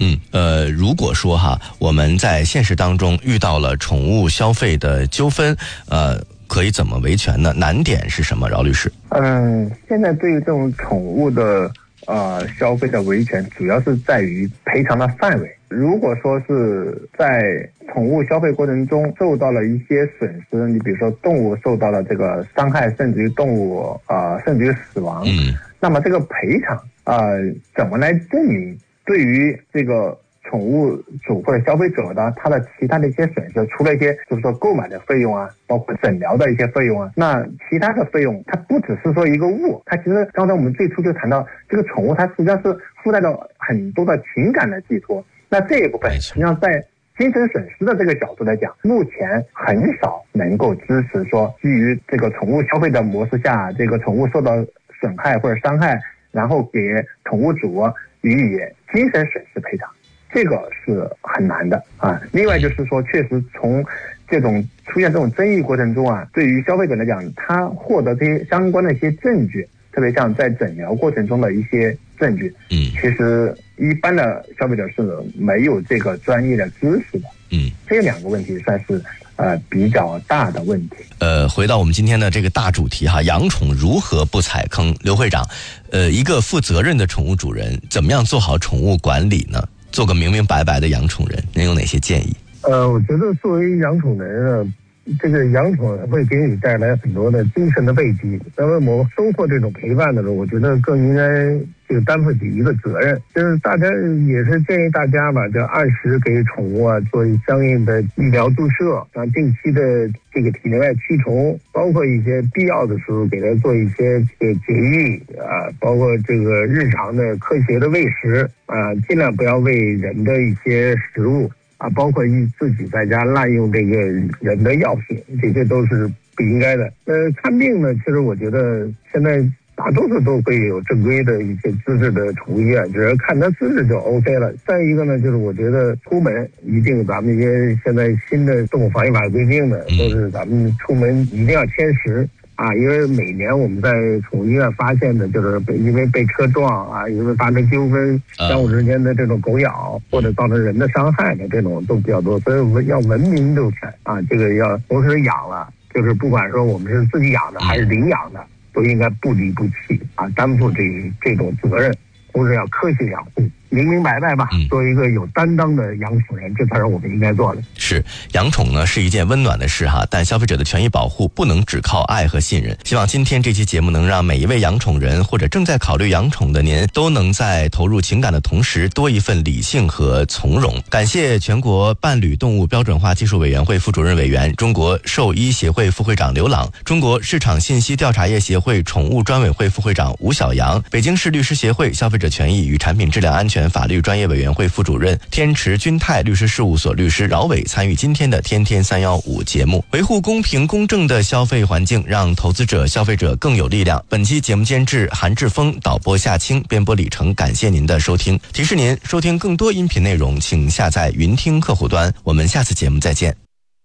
如果说我们在现实当中遇到了宠物消费的纠纷，可以怎么维权呢？难点是什么，饶律师？ 现在对于这种宠物的消费的维权，主要是在于赔偿的范围。如果说是在宠物消费过程中受到了一些损失，你比如说动物受到了这个伤害，甚至于动物甚至于死亡，那么这个赔偿怎么来证明？对于这个宠物主或者消费者的他的其他的一些损失，除了一些就是说购买的费用包括诊疗的一些费用那其他的费用它不只是说一个物，它其实刚才我们最初就谈到这个宠物它实际上是附带着很多的情感的寄托，那这一部分实际上在精神损失的这个角度来讲，目前很少能够支持说基于这个宠物消费的模式下，这个宠物受到损害或者伤害，然后给宠物主予以精神损失赔偿，这个是很难的另外就是说，确实从这种出现这种争议过程中对于消费者来讲，他获得这些相关的一些证据，特别像在诊疗过程中的一些证据，其实一般的消费者是没有这个专业的知识的。这两个问题算是比较大的问题。 回到我们今天的这个大主题养宠如何不踩坑？刘会长，一个负责任的宠物主人怎么样做好宠物管理呢？做个明明白白的养宠人，您有哪些建议？ 我觉得作为养宠人这个养宠会给你带来很多的精神的慰藉。那么我收获这种陪伴的时候，我觉得更应该这个担负起一个责任，就是大家也是建议大家吧，就按时给宠物做相应的医疗注射定期的这个体内外驱虫，包括一些必要的时候给它做一些这个绝育包括这个日常的科学的喂食尽量不要喂人的一些食物包括自己在家滥用这个人的药品，这些都是不应该的。看病呢，其实我觉得现在大多数都会有正规的一些资质的宠物医院，只要看他资质就 OK 了。再一个呢，就是我觉得出门一定咱们一些现在新的动物防疫法规定的，都是咱们出门一定要签实因为每年我们在宠物医院发现的就是因为被车撞因为发生纠纷相互之间的这种狗咬或者造成人的伤害的这种都比较多，所以我们要文明遛犬这个要同时养了，就是不管说我们是自己养的还是领养的，都应该不离不弃担负这种责任，同时要科学养护，明明白白吧，做一个有担当的养宠人，这才是我们应该做的。 是，养宠呢是一件温暖的事但消费者的权益保护不能只靠爱和信任。希望今天这期节目能让每一位养宠人或者正在考虑养宠的您，都能在投入情感的同时多一份理性和从容。感谢全国伴侣动物标准化技术委员会副主任委员、中国兽医协会副会长刘朗，中国市场信息调查业协会宠物专委会副会长吴晓阳，北京市律师协会消费者权益与产品质量安全法律专业委员会副主任、天池君泰律师事务所律师饶伟参与今天的天天315节目。维护公平公正的消费环境，让投资者消费者更有力量。本期节目监制韩志峰，导播夏青，编播李成。感谢您的收听。提示您收听更多音频内容，请下载云听客户端。我们下次节目再见。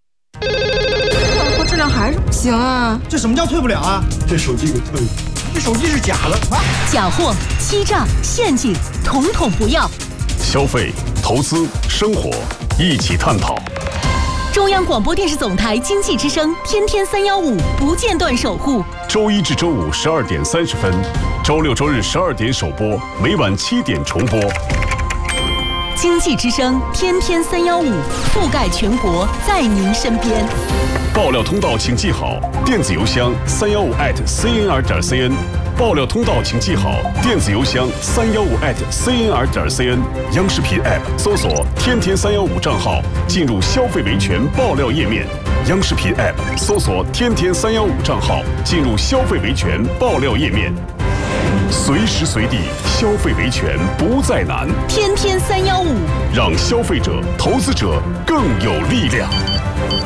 质量还是不行这什么叫退不了这手机给退了，这手机是假的假货、欺诈、陷阱，统统不要。 消费、投资、生活，一起探讨。 中央广播电视总台经济之声，天天315，不间断守护。 周一至周五12点30分，周六周日12点首播，每晚7点重播。 经济之声，天天315，覆盖全国，在您身边。 爆料通道请记好，电子邮箱315@cnr.cn。爆料通道请记好，电子邮箱315@cnr.cn。央视频 App 搜索“天天315”账号，进入消费维权爆料页面。央视频 App 搜索“天天315”账号，进入消费维权爆料页面。随时随地消费维权不再难， 天天315， 让消费者、投资者更有力量。